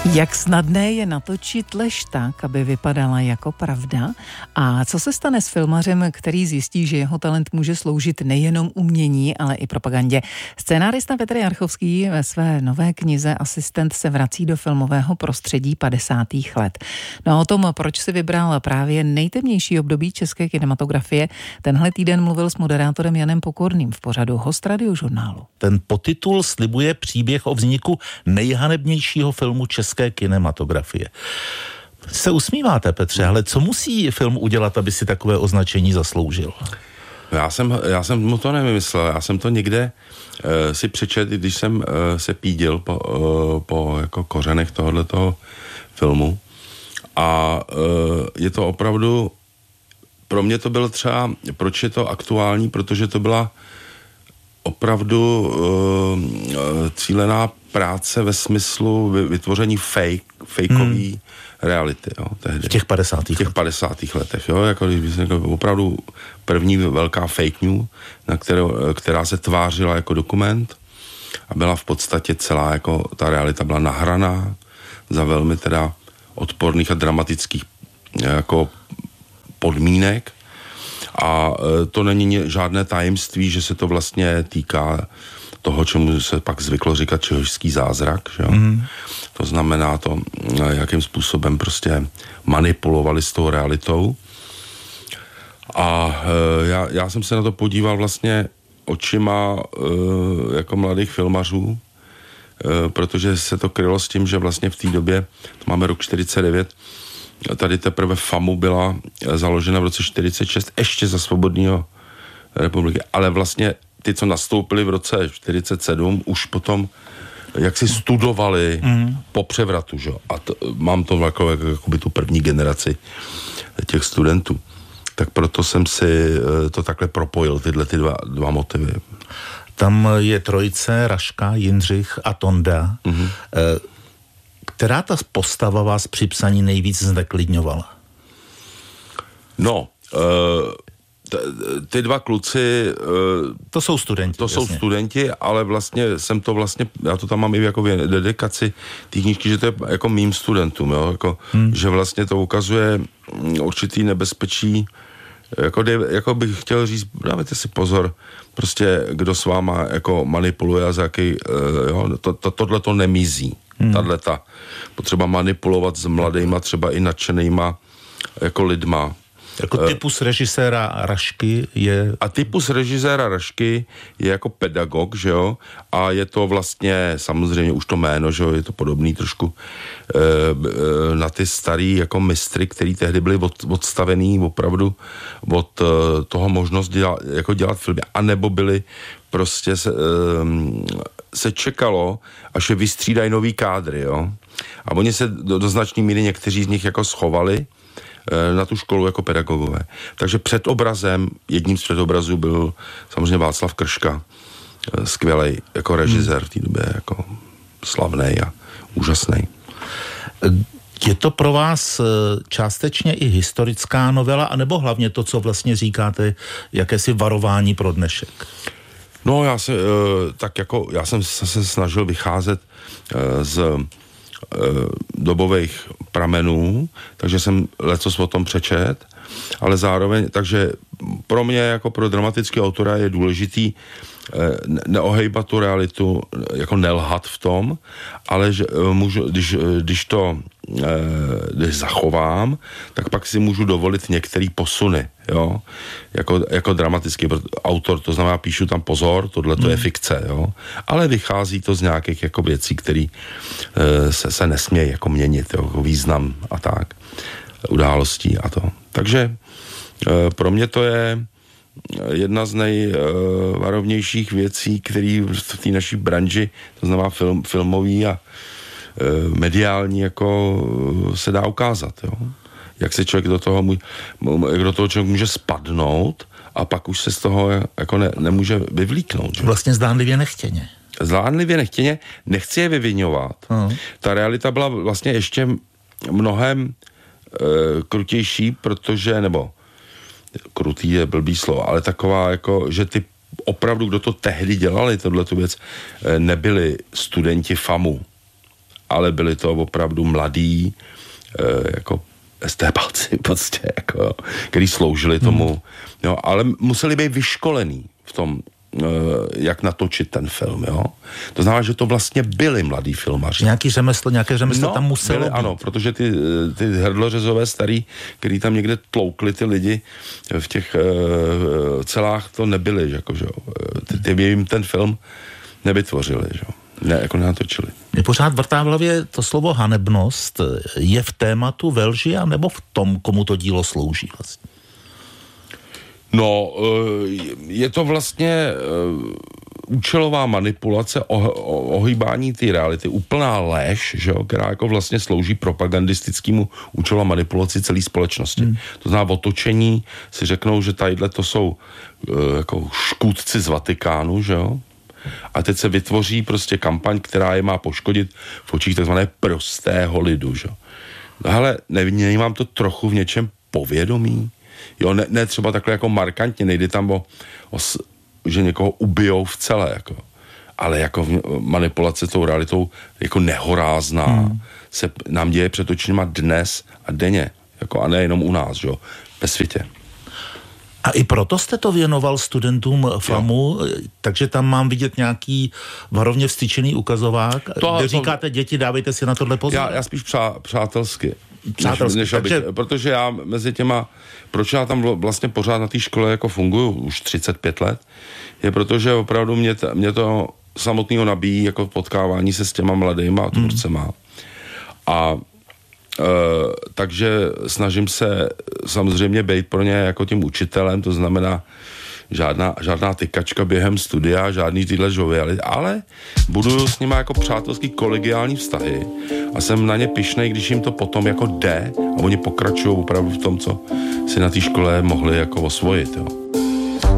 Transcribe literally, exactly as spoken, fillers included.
Jak snadné je natočit lež tak, aby vypadala jako pravda? A co se stane s filmařem, který zjistí, že jeho talent může sloužit nejenom umění, ale i propagandě? Scénárista Petr Jarchovský ve své nové knize Asistent se vrací do filmového prostředí padesátých let. No a o tom, proč si vybral právě nejtemnější období české kinematografie, tenhle týden mluvil s moderátorem Janem Pokorným v pořadu Host Radiožurnálu. Ten podtitul slibuje příběh o vzniku nejhanebnějšího filmu české kinematografie. Se usmíváte, Petře, ale co musí film udělat, aby si takové označení zasloužil? Já jsem, já jsem mu to nevymyslel, já jsem to někde uh, si přečet, když jsem uh, se pídil po, uh, po jako kořenech tohoto filmu. A uh, je to opravdu, pro mě to bylo třeba, proč je to aktuální, protože to byla opravdu uh, cílená práce ve smyslu vytvoření fake, fakeový hmm. reality, jo, tehdy. V těch padesátých V těch padesátých letech, jo, jako, jako opravdu první velká fake news, na kterou, která se tvářila jako dokument a byla v podstatě celá, jako ta realita byla nahraná za velmi teda odporných a dramatických jako podmínek. A to není žádné tajemství, že se to vlastně týká toho, čemu se pak zvyklo říkat čehožský zázrak, že jo? Mm. To znamená to, jakým způsobem prostě manipulovali s tou realitou. A e, já, já jsem se na to podíval vlastně očima e, jako mladých filmařů, e, protože se to krylo s tím, že vlastně v té době, to máme rok čtyřicet devět, tady teprve FAMU byla založena v roce čtyřicet šest, ještě za svobodného republiky, ale vlastně ty, co nastoupili v roce čtyřicet sedm, už potom jak si studovali mm. po převratu, že? A to, mám to jako, jako, jako by tu první generaci těch studentů. Tak proto jsem si to takhle propojil, tyhle ty dva, dva motivy. Tam je trojice, Raška, Jindřich a Tonda. Mm-hmm. Která ta postava vás při psaní nejvíc zneklidňovala? No, uh, t, ty dva kluci... Uh, to jsou studenti. To jasně. jsou studenti, ale vlastně jsem to vlastně, já to tam mám i jako v dedikaci té knížky, že to je jako mým studentům, jo, jako, hmm. že vlastně to ukazuje určitý nebezpečí, jako, jako bych chtěl říct, dávajte si pozor, prostě kdo s váma jako manipuluje a za jaký, uh, jo, to, to, tohle to nemizí. Hmm. Tato potřeba manipulovat s mladejma, třeba i nadšenýma jako lidma. Jako typus režiséra Rašky je... A typus režiséra Rašky je jako pedagog, že jo? A je to vlastně, samozřejmě už to jméno, že jo? Je to podobný trošku e, e, na ty starý jako mistry, který tehdy byli od, odstavený opravdu od e, toho možnost dělat, jako dělat filmy. A nebo byli prostě se, e, se čekalo, až je vystřídají nový kádry, jo? A oni se do, do značné míry někteří z nich jako schovali na tu školu jako pedagogové. Takže před obrazem, jedním z předobrazů byl samozřejmě Václav Krška, skvělej jako režisér v té době, jako slavnej a úžasnej. Je to pro vás částečně i historická novela, anebo hlavně to, co vlastně říkáte, jakési varování pro dnešek? No, já se, tak jako, já jsem se snažil vycházet z dobových pramenů, takže jsem lecos o tom přečet, ale zároveň, takže pro mě jako pro dramatického autora je důležitý neohejbat tu realitu, jako nelhat v tom, ale že můžu, když, když to když zachovám, tak pak si můžu dovolit některý posuny, jo, jako, jako dramatický autor, to znamená, píšu tam pozor, tohle to je fikce, jo, ale vychází to z nějakých jako věcí, které se, se nesmějí jako měnit, jo, jako význam a tak, událostí a to. Takže pro mě to je jedna z nejvarovnějších věcí, které v té naší branži, to znamená film, filmový a mediální, jako se dá ukázat, jo. Jak se člověk do toho, jak do toho člověk může spadnout a pak už se z toho jako ne, nemůže vyvlíknout. Že? Vlastně zdánlivě nechtěně. Zdánlivě nechtěně, nechci je vyviňovat. Uh-huh. Ta realita byla vlastně ještě mnohem e, krutější, protože, nebo krutý je blbý slovo, ale taková jako, že ty opravdu, kdo to tehdy dělali, tohletu věc, nebyli studenti FAMu, ale byli to opravdu mladí, jako estébáci prostě, jako, který sloužili tomu, hmm. jo, ale museli být vyškolení v tom, jak natočit ten film, jo. To znamená, že to vlastně byli mladí filmaři. Nějaký řemeslo, nějaké řemeslo no, tam muselo byli, být. Ano, protože ty, ty hrdlořezové starý, který tam někde tloukli ty lidi v těch uh, celách, to nebyli, jako, že jo. Ty, ty by jim ten film nevytvořili, že jo. Ne, jako nenatočili. Mě pořád vrtá v hlavě to slovo hanebnost. Je v tématu ve lži, anebo v tom, komu to dílo slouží vlastně? No, je to vlastně účelová manipulace, ohýbání té reality, úplná lež, že jo, která jako vlastně slouží propagandistickému účelu a manipulaci celé společnosti. Hmm. To znamená, v otočení si řeknou, že tadyhle to jsou jako škůdci z Vatikánu, že jo, a teď se vytvoří prostě kampaň, která je má poškodit v očích takzvané prostého lidu, že jo. Ale nevnímám to trochu v něčem povědomí. Jo, ne, ne třeba takhle jako markantně, nejde tam o, o že někoho ubijou v celé, jako. Ale jako manipulace tou realitou jako nehorázná hmm. se nám děje před očima dnes a denně, jako a nejenom u nás, jo, ve světě. A i proto jste to věnoval studentům FAMu, jo. Takže tam mám vidět nějaký varovně vstyčený ukazovák, to, kde říkáte, to... děti, dávejte si na tohle pozor. Já, já spíš přá, přátelsky. Přátelsky, než, než takže... abych, protože já mezi těma, proč já tam vlastně pořád na té škole jako funguju, už třicet pět let, je protože opravdu mě, t, mě to samotného nabíjí jako potkávání se s těma mladýma tvůrcema. Hmm. A Uh, takže snažím se samozřejmě být pro ně jako tím učitelem, to znamená žádná, žádná tykačka během studia, žádný tyhle žovialy, ale buduju s nima jako přátelský kolegiální vztahy a jsem na ně pyšnej, když jim to potom jako jde a oni pokračují opravdu v tom, co si na té škole mohli jako osvojit, jo.